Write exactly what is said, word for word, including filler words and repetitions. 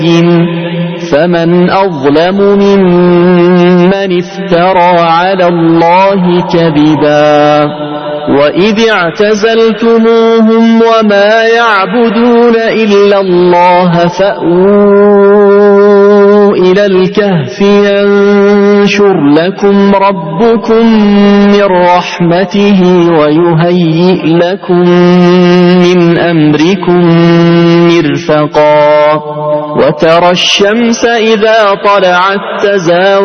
فمن أظلم ممن افترى على الله كذبا وإذ اعتزلتموهم وما يعبدون إلا الله فأووا إلى الكهف ينشر لكم ربكم من رحمته ويهيئ لكم من أمركم مرفقا وترى الشمس إذا طلعت تزاور